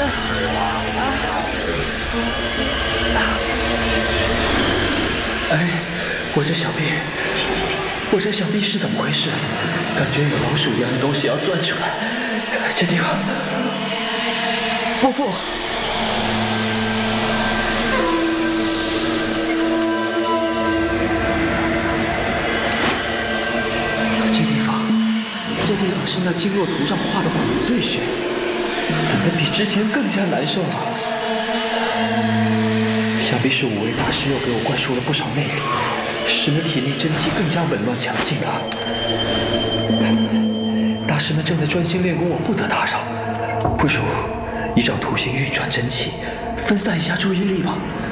哎，我这小臂是怎么回事？感觉有老鼠一样的东西要钻出来。这地方，伯父。这地方是那经络图上画的苦最穴，怎么比之前更加难受啊？想必是五位大师又给我灌输了不少内力，使得体内真气更加紊乱强劲了。大师们正在专心练功，我不得打扰，不如依照图形运转真气，分散一下注意力吧。